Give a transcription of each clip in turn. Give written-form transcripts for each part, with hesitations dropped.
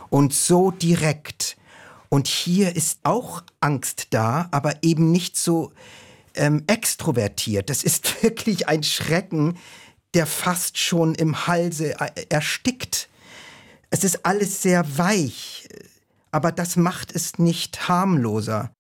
und so direkt. Und hier ist auch Angst da, aber eben nicht so extrovertiert. Das ist wirklich ein Schrecken, der fast schon im Halse erstickt. Es ist alles sehr weich, aber das macht es nicht harmloser.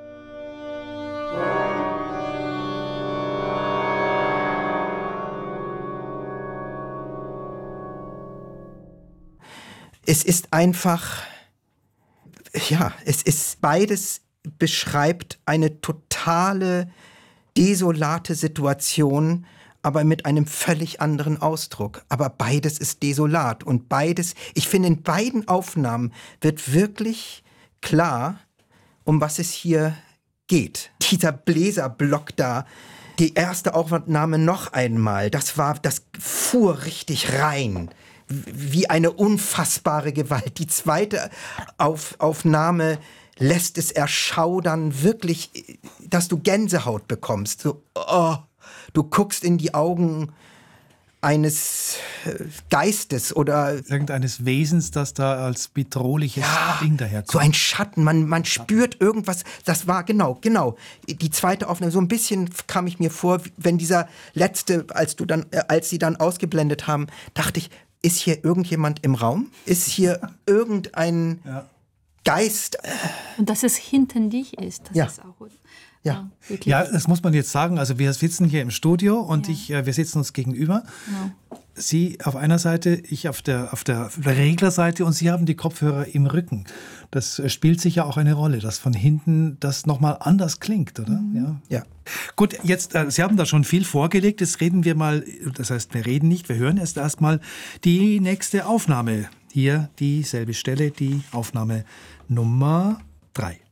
Es ist einfach, ja, es ist beides beschreibt eine totale, desolate Situation, aber mit einem völlig anderen Ausdruck. Aber beides ist desolat und beides, ich finde, in beiden Aufnahmen wird wirklich klar, um was es hier geht. Dieser Bläserblock da, die erste Aufnahme noch einmal, das fuhr richtig rein. Wie eine unfassbare Gewalt. Die zweite Aufnahme lässt es erschaudern, wirklich, dass du Gänsehaut bekommst. So, oh, du guckst in die Augen eines Geistes oder irgendeines Wesens, das da als bedrohliches Ding daherkommt. So ein Schatten, man spürt irgendwas. Das war genau. Die zweite Aufnahme, so ein bisschen kam ich mir vor, wenn dieser letzte, als sie dann ausgeblendet haben, dachte ich, ist hier irgendjemand im Raum? Ist hier irgendein Geist? Und dass es hinter dich ist, das ist auch... Ja, das muss man jetzt sagen. Also wir sitzen hier im Studio und wir sitzen uns gegenüber. Ja. Sie auf einer Seite, ich auf der Reglerseite und Sie haben die Kopfhörer im Rücken. Das spielt sicher auch eine Rolle, dass von hinten das nochmal anders klingt, oder? Mhm. Ja. Gut, jetzt, Sie haben da schon viel vorgelegt. Jetzt reden wir mal, das heißt, wir reden nicht, wir hören erst erstmal die nächste Aufnahme. Hier dieselbe Stelle, die Aufnahme Nummer 3.